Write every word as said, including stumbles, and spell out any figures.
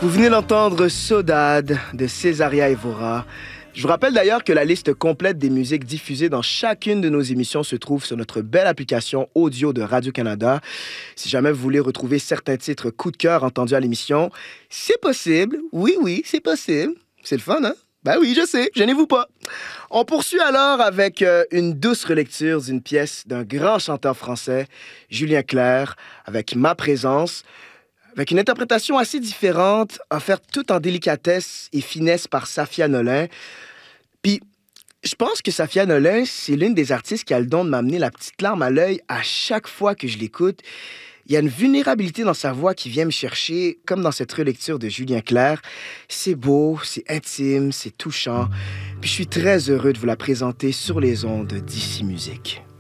Vous venez d'entendre Saudade de Césaria Evora. Je vous rappelle d'ailleurs que la liste complète des musiques diffusées dans chacune de nos émissions se trouve sur notre belle application audio de Radio-Canada. Si jamais vous voulez retrouver certains titres coup de cœur entendus à l'émission, c'est possible. Oui, oui, c'est possible. C'est le fun, hein? Ben oui, je sais, gênez-vous pas. On poursuit alors avec euh, une douce relecture d'une pièce d'un grand chanteur français, Julien Clerc, avec Ma présence, avec une interprétation assez différente, offerte tout en délicatesse et finesse par Safia Nolin. Puis, je pense que Safia Nolin, c'est l'une des artistes qui a le don de m'amener la petite larme à l'œil à chaque fois que je l'écoute. Il y a une vulnérabilité dans sa voix qui vient me chercher, comme dans cette relecture de Julien Clerc. C'est beau, c'est intime, c'est touchant. Puis je suis très heureux de vous la présenter sur les ondes d'Ici Musique.